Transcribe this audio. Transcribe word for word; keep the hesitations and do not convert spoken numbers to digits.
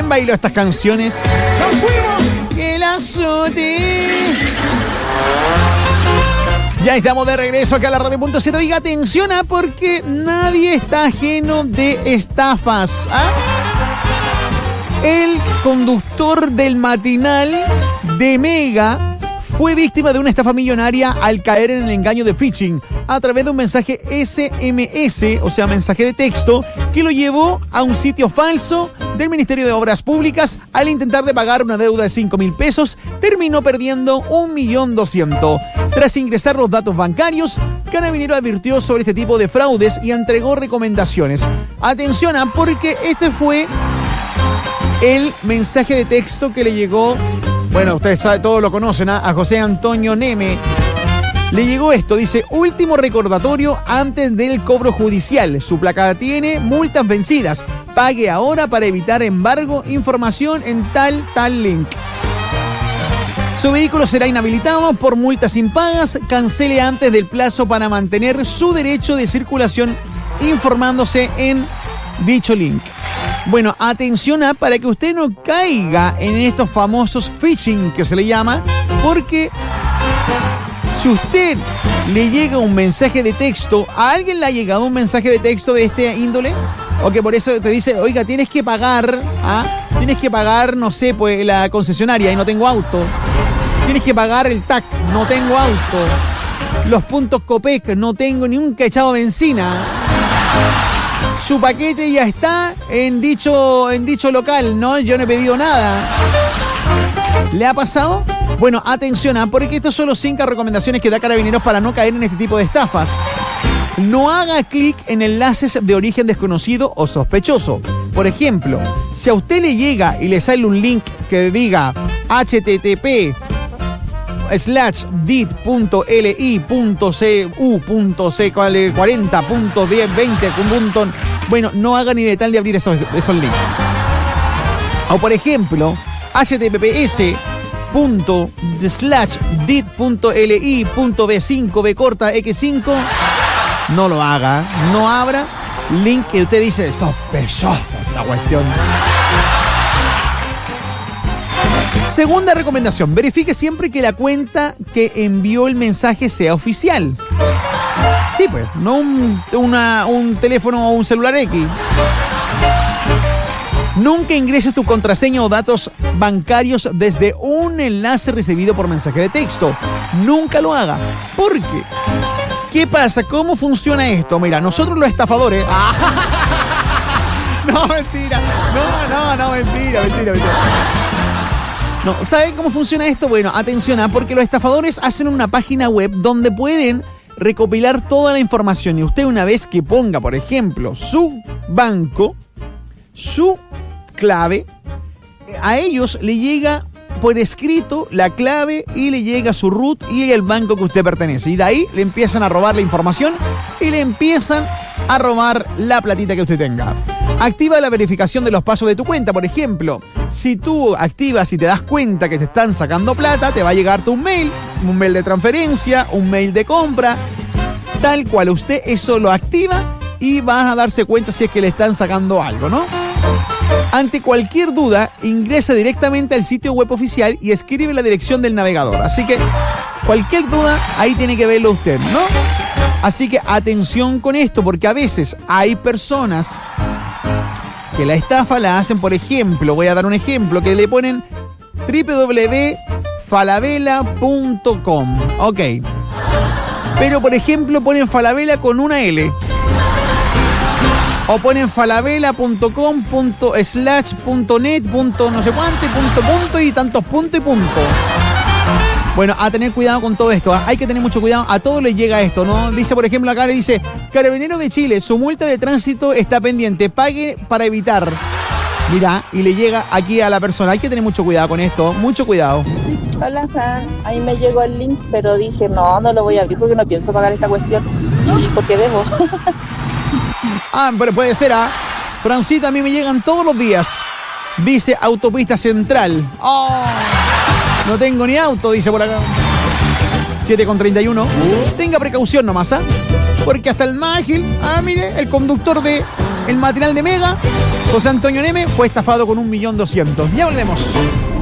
¿Quién bailó estas canciones? ¡Nos fuimos! ¡Que la azote! Ya estamos de regreso acá a la Radio Punto Z. Oiga, atención, ¿ah? Porque nadie está ajeno de estafas. ¿Ah? El conductor del matinal de Mega fue víctima de una estafa millonaria al caer en el engaño de phishing a través de un mensaje ese eme ese, o sea, mensaje de texto, que lo llevó a un sitio falso del Ministerio de Obras Públicas. Al intentar de pagar una deuda de cinco mil pesos, terminó perdiendo un millón doscientos. Tras ingresar los datos bancarios, Carabinero advirtió sobre este tipo de fraudes y entregó recomendaciones. Atención, porque este fue el mensaje de texto que le llegó, bueno, ustedes saben, todos lo conocen, ¿eh? a José Antonio Neme. Le llegó esto, dice: último recordatorio antes del cobro judicial. Su placa tiene multas vencidas. Pague ahora para evitar embargo. Información en tal, tal link. Su vehículo será inhabilitado por multas impagas. Cancele antes del plazo para mantener su derecho de circulación informándose en dicho link. Bueno, atención a, para que usted no caiga en estos famosos phishing que se le llama, porque si usted le llega un mensaje de texto, ¿a alguien le ha llegado un mensaje de texto de este índole? O que por eso te dice, oiga, tienes que pagar, ¿ah? Tienes que pagar, no sé, pues la concesionaria y no tengo auto. Tienes que pagar el T A C, no tengo auto. Los puntos Copec, no tengo ni un cachado de benzina. Su paquete ya está en dicho, en dicho local, ¿no? Yo no he pedido nada. ¿Le ha pasado? Bueno, atención, ¿eh? Porque estas son las cinco recomendaciones que da Carabineros para no caer en este tipo de estafas. No haga clic en enlaces de origen desconocido o sospechoso. Por ejemplo, si a usted le llega y le sale un link que diga H T T P slash dit punto li punto cu punto c cuarenta punto diez veinte punto... Bueno, no haga ni de tal de abrir esos, esos links. O por ejemplo, https punto slash dit punto li punto b cinco b corta x cinco. No lo haga, no abra link que usted dice sospechoso esta cuestión. Segunda recomendación, verifique siempre que la cuenta que envió el mensaje sea oficial. Sí, pues, no un, una, un teléfono o un celular X. Nunca ingreses tu contraseña o datos bancarios desde un enlace recibido por mensaje de texto. Nunca lo haga. ¿Por qué? ¿Qué pasa? ¿Cómo funciona esto? Mira, nosotros los estafadores... No, mentira. No, no, no, mentira, mentira, mentira. No, ¿saben cómo funciona esto? Bueno, atención, ¿eh? Porque los estafadores hacen una página web donde pueden recopilar toda la información. Y usted, una vez que ponga, por ejemplo, su banco, su clave, a ellos le llega por escrito la clave y le llega su root y el banco que usted pertenece. Y de ahí le empiezan a robar la información y le empiezan a robar la platita que usted tenga. Activa la verificación de los pasos de tu cuenta. Por ejemplo, si tú activas y te das cuenta que te están sacando plata, te va a llegarte un mail, un mail de transferencia, un mail de compra, tal cual. Usted eso lo activa y vas a darse cuenta si es que le están sacando algo, ¿no? Ante cualquier duda, ingresa directamente al sitio web oficial y escribe la dirección del navegador. Así que cualquier duda, ahí tiene que verlo usted, ¿no? Así que atención con esto, porque a veces hay personas que la estafa la hacen, por ejemplo, voy a dar un ejemplo, que le ponen doble u doble u doble u punto falabella punto com. Ok. Pero, por ejemplo, ponen Falabella con una L. O ponen falabella punto com punto slash punto net punto no sé cuánto y punto punto y tantos punto y punto. Bueno, a tener cuidado con todo esto, ¿eh? Hay que tener mucho cuidado, a todos les llega esto, ¿no? Dice, por ejemplo, acá le dice, Carabineros de Chile, su multa de tránsito está pendiente, pague para evitar. Mira, y le llega aquí a la persona, hay que tener mucho cuidado con esto, mucho cuidado. Hola, Fran, ahí me llegó el link, pero dije, no, no lo voy a abrir porque no pienso pagar esta cuestión, y porque debo. Ah, pero puede ser, ¿ah? ¿eh? Francita, a mí me llegan todos los días. Dice Autopista Central. ¡Oh! No tengo ni auto, dice por acá. siete con treinta y uno. Tenga precaución nomás, ¿ah? ¿eh? Porque hasta el más ágil, ah, mire, el conductor de el matinal de Mega José Antonio Neme fue estafado con un millón doscientos. Ya volvemos.